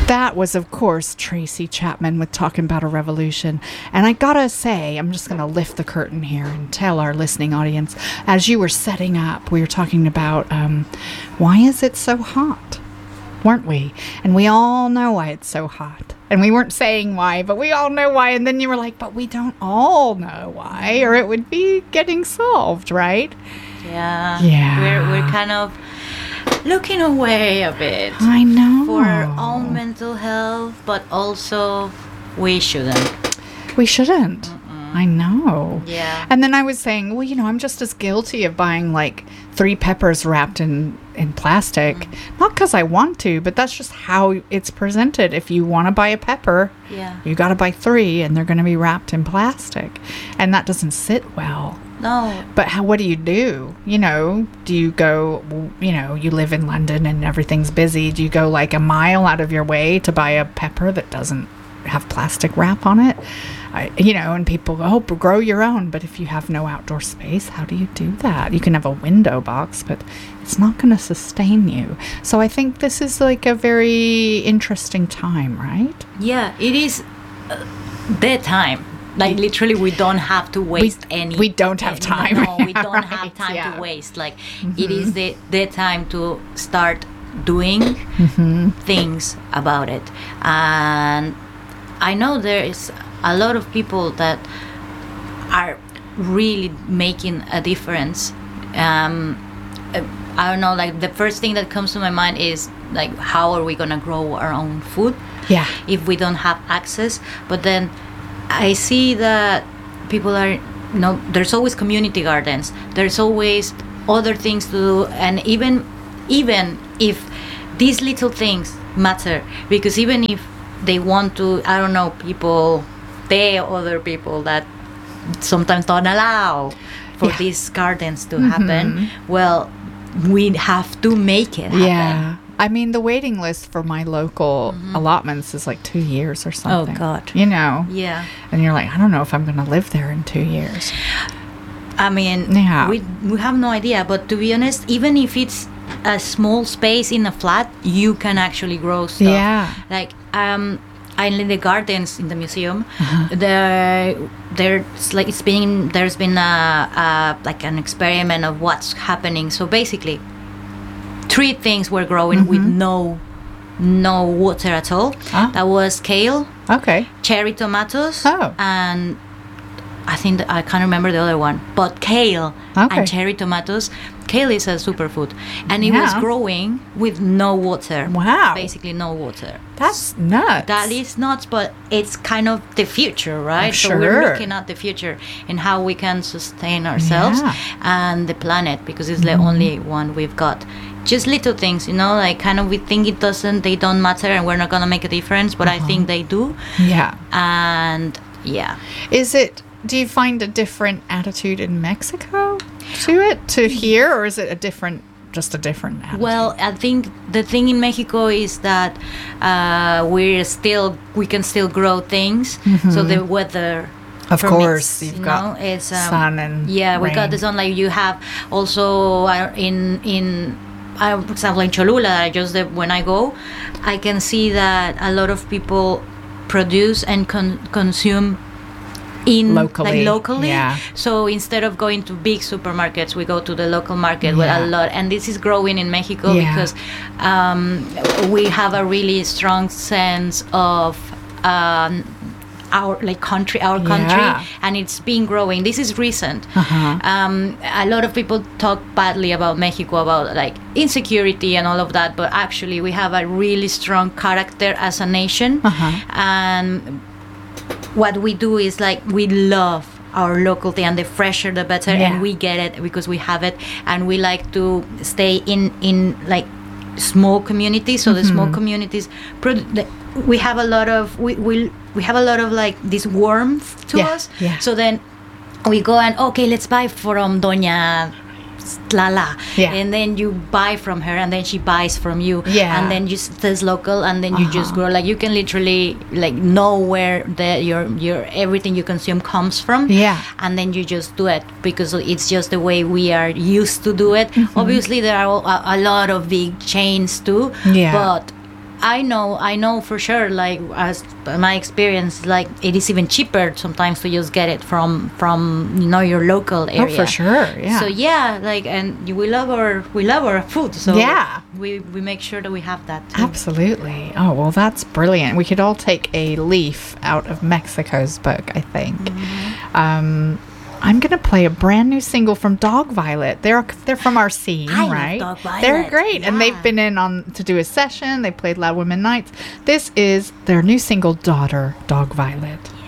That was, of course, Tracy Chapman with Talking About a Revolution. And I gotta say, I'm just gonna lift the curtain here and tell our listening audience, as you were setting up, we were talking about why is it so hot? Weren't we? And we all know why it's so hot. And we weren't saying why, but we all know why. And then you were like, but we don't all know why, or it would be getting solved, right? Yeah. We're kind of looking away a bit. I know. For our own mental health, but also we shouldn't. We shouldn't. I know. Yeah. And then I was saying, well, I'm just as guilty of buying like 3 peppers wrapped in plastic. Not because I want to, but that's just how it's presented. If you want to buy a pepper, you got to buy 3 and they're going to be wrapped in plastic. And that doesn't sit well. No. But what do? Do you go, you live in London and everything's busy. Do you go like a mile out of your way to buy a pepper that doesn't have plastic wrap on it? And people go, oh, grow your own. But if you have no outdoor space, how do you do that? You can have a window box, but it's not going to sustain you. So I think this is like a very interesting time, right? Yeah, it is the time. Like literally, we don't have to waste any. We don't have time. No, we don't have time to waste. Like it is the time to start doing things about it. And I know there is a lot of people that are really making a difference. I don't know. Like the first thing that comes to my mind is like, how are we gonna grow our own food? Yeah. If we don't have access, but then I see that people are, there's always community gardens. There's always other things to do. And even if these little things matter, because even if they want to, I don't know, people pay other people that sometimes don't allow for these gardens to happen, well, we have to make it happen. Yeah. I mean, the waiting list for my local allotments is like 2 years or something. Oh, God. Yeah. And you're like, I don't know if I'm going to live there in 2 years. I mean, we have no idea. But to be honest, even if it's a small space in a flat, you can actually grow stuff. Yeah. Like, in the gardens in the museum, there's been like an experiment of what's happening. So basically, 3 things were growing with no water at all. That was kale, cherry tomatoes, and I think I can't remember the other one. But kale and cherry tomatoes. Kale is a superfood, and it was growing with no water. Wow! Basically, no water. That's nuts. That is nuts, but it's kind of the future, right? Sure. So we're looking at the future and how we can sustain ourselves and the planet, because it's the only one we've got. Just little things, like kind of we think they don't matter and we're not going to make a difference, but I think they do. Yeah. And do you find a different attitude in Mexico to here, or is it just a different attitude? Well, I think the thing in Mexico is that we can still grow things. So the weather, of course, you've got it's sun and rain. We got the sun. Like you have also for example, in Cholula, when I go, I can see that a lot of people produce and consume locally. Yeah. So instead of going to big supermarkets, we go to the local market with a lot. And this is growing in Mexico because we have a really strong sense of our country, and it's been growing. This is recent. A lot of people talk badly about Mexico, about like insecurity and all of that, but actually we have a really strong character as a nation. And what we do is like we love our local thing, and the fresher the better, and we get it because we have it, and we like to stay in like small communities. So the small communities, we have a lot of we have a lot of like this warmth to us. So then we go and let's buy from Doña Lala, and then you buy from her, and then she buys from you, and then you stays local, and then you just grow. Like you can literally like know where your everything you consume comes from, and then you just do it because it's just the way we are used to do it. Obviously, there are a lot of big chains too, but I know for sure, like, as my experience, like, it is even cheaper sometimes to just get it from your local area. Oh, for sure, yeah. So yeah, like, and we love our food, so yeah, we make sure that we have that too. Absolutely. Oh, well, that's brilliant. We could all take a leaf out of Mexico's book, I think. I'm going to play a brand new single from Dog Violet. They're from our scene, right? Love Dog Violet. They're great. Yeah. And they've been in on to do a session. They played Loud Women Nights. This is their new single, Daughter, Dog Violet.